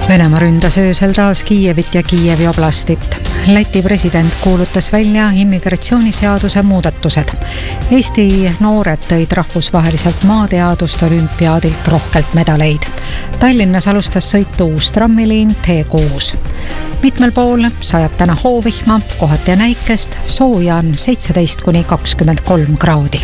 Venemaa ründas öösel taas Kiievit ja Kiievi oblastit. Läti president kuulutas välja immigratsiooniseaduse muudatused. Eesti noored tõid rahvusvaheliselt maateaduste olümpiaadilt rohkelt medaleid. Tallinnas alustas sõitu uus trammiliin T6. Mitmel pool sajab täna hoovihma, kohati ja näikest, sooja on 17–23 kraadi.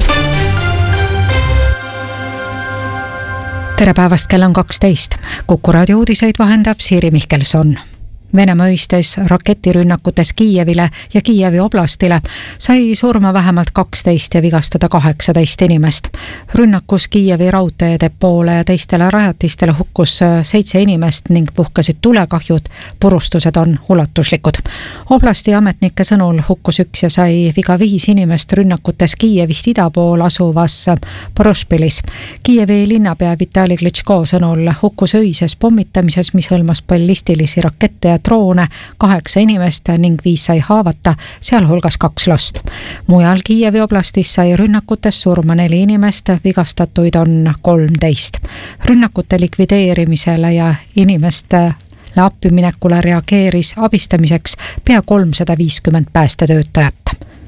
Tere päevast, kell on 12. Kuku raadio uudiseid vahendab Siiri Mihkelson. Venemaa öistes raketirünnakutes Kiievile ja Kiievi oblastile sai surma vähemalt 12 ja vigastada 18 inimest. Rünnakus Kiievi raudteedepoole ja teistele rajatistele hukkus 7 inimest ning puhkasid tulekahjud, purustused on ulatuslikud. Oblasti ametnike sõnul hukkus 1 ja sai viga 5 inimest rünnakutes Kiievist ida pool asuvas Porošpilis. Kiievi linnapea Vitali Klitschko sõnul hukkus öises pommitamises, mis hõlmas ballistilisi rakette ja droone 8 inimest ning 5 sai haavata, sealhulgas 2 last. Mujal Kiievi oblastis sai rünnakutes surma 4 inimest, vigastatuid on 13. Rünnakute likvideerimisele ja inimestele appiminekule reageeris abistamiseks pea 350 päästetöötajat.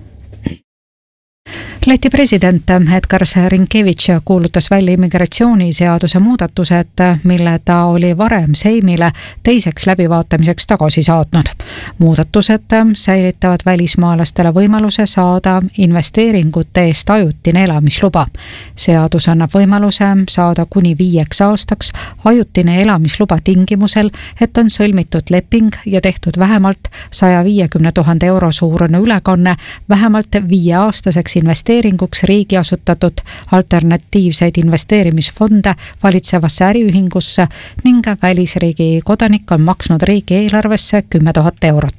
Läti president Edgar Rinkevitš kuulutas välja immigratsiooniseaduse muudatused, mille ta oli varem Seimile teiseks läbivaatamiseks tagasi saatnud. Muudatused säilitavad välismaalastele võimaluse saada investeeringute eest ajutine elamisluba. Seadus annab võimaluse saada kuni 5 aastaks ajutine elamisluba tingimusel, et on sõlmitud leping ja tehtud vähemalt 150 000 euro suurune ülekanne vähemalt 5-aastaseks investeeringuks riigi asutatud alternatiivseid investeerimisfonde valitsevasse äriühingusse ning välisriigi kodanik on maksnud riigi eelarvesse 10 000 eurot.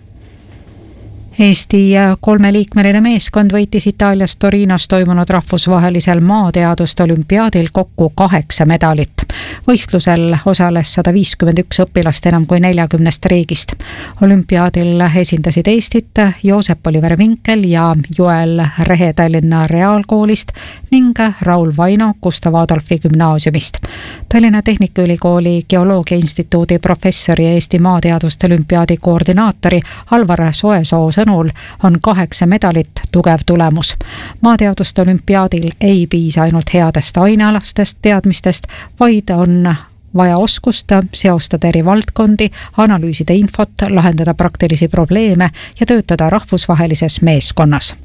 Eesti 3-liikmeline meeskond võitis Itaalias Torinos toimunud rahvusvahelisel maateaduste olümpiaadil kokku 8 medalit. Võistlusel osales 151 õpilast enam kui 40 riigist. Olümpiaadil esindasid Eestit Joosep Oliver Vinkel ja Joel Rehe Tallinna Reaalkoolist ning Raul Vaino Gustav Adolfi gümnaasiumist. Tallinna Tehnikaülikooli Geoloogia Instituudi professori ja Eesti maateaduste olümpiaadi koordinaatori Alvar Soesoo sõnul on 8 medalit tugev tulemus. Maateaduste olümpiaadil ei piisa ainult headest ainealastest teadmistest, vaid on vaja oskust seostada eri valdkondi, analüüsida infot, lahendada praktilisi probleeme ja töötada rahvusvahelises meeskonnas.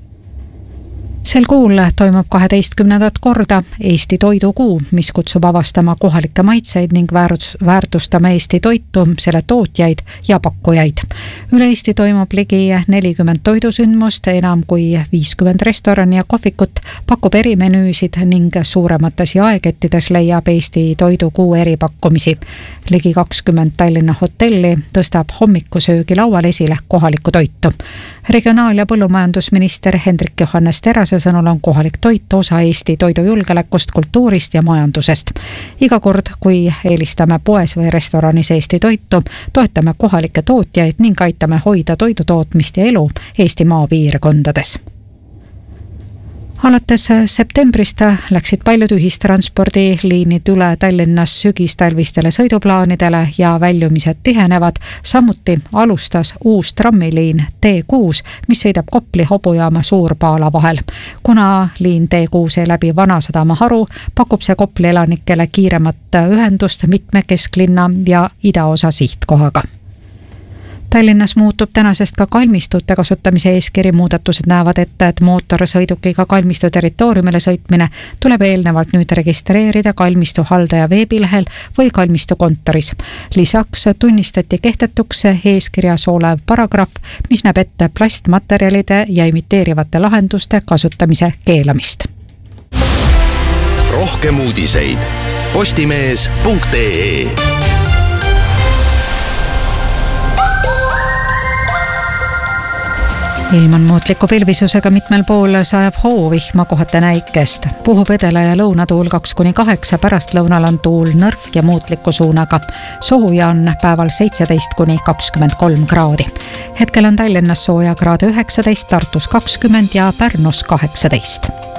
Sel kuul toimub 12. korda Eesti toidukuu, mis kutsub avastama kohalikke maitseid ning väärtustama Eesti toitu, selle tootjaid ja pakkujaid. Üle Eesti toimub ligi 40 toidusündmust, enam kui 50 restorani ja kohvikut pakub erimenüüsid ning suuremates jaekettides leiab Eesti toidukuu eripakkumisi. Ligi 20 Tallinna hotelli tõstab hommikusöögi laual esile kohalikku toitu. Regionaal- ja põllumajandusminister Hendrik Johannes Terase sõnul on kohalik toit osa Eesti toidujulgeolekust, kultuurist ja majandusest. Iga kord, kui eelistame poes või restoranis Eesti toitu, toetame kohalikke tootjaid ning aitame hoida toidutootmist ja elu Eesti maapiirkondades. Alates septembrist läksid paljud ühistranspordiliinid üle Tallinnas sügistalvistele sõiduplaanidele ja väljumised tihenevad. Samuti alustas uus trammiliin T6, mis sõidab Kopli hobujaama Suur-Paala vahel. Kuna liin T6 läbi Vanasadama haru, pakub see Kopli elanikele kiiremat ühendust mitme kesklinna ja idaosa sihtkohaga. Tallinnas muutub tänasest ka kalmistute kasutamise eeskiri. Muudatused näevad ette, et mootorsõidukiga kalmistu territooriumile sõitmine tuleb eelnevalt nüüd registreerida kalmistu haldaja veebilehel või kalmistu kontoris. Lisaks tunnistati kehtetuks eeskirjas olev paragrahv, mis näeb ette plastmaterjalide ja imiteerivate lahenduste kasutamise keelamist. Rohkem uudiseid postimees.ee. Ilm on muutliku pilvisusega, mitmel pool sajab hoovihma, kohati näikest. Puhub edela- ja lõunatuul 2–8, pärastlõunal on tuul nõrk ja muutliku suunaga. Sooja on päeval 17–23 kraadi. Hetkel on Tallinnas sooja kraade 19, Tartus 20 ja Pärnus 18.